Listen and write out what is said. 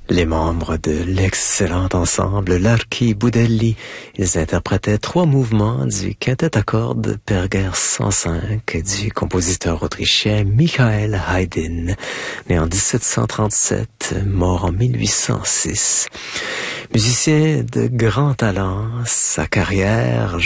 Les membres de l'excellent ensemble Larky Budelli, ils interprétaient 3 mouvements du quintet à cordes Perger 105 du compositeur autrichien Michael Haydn, né en 1737, mort en 1806. Musicien de grand talent, sa carrière